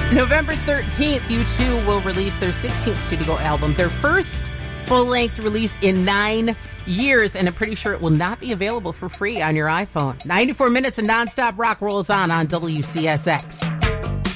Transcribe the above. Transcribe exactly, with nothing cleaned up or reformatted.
November thirteenth, U two will release their sixteenth studio album, their first full-length release in nine years, and I'm pretty sure it will not be available for free on your iPhone. ninety-four minutes of nonstop rock rolls on on W C S X.